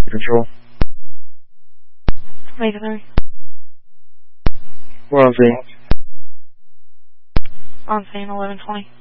Control. Make it 3. We're on scene. On scene, 1120.